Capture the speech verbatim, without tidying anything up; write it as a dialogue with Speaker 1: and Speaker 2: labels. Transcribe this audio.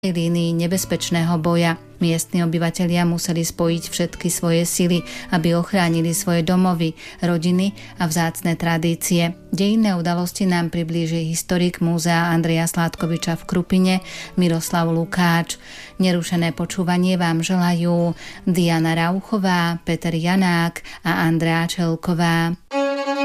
Speaker 1: línii nebezpečného boja. Miestni obyvatelia museli spojiť všetky svoje sily, aby ochránili svoje domovy, rodiny a vzácne tradície. Dejinné udalosti nám priblíži historik múzea Andreja Sládkoviča v Krupine Miroslav Lukáč. Nerušené počúvanie vám želajú Diana Rauchová, Peter Janák a Andrea Čelková.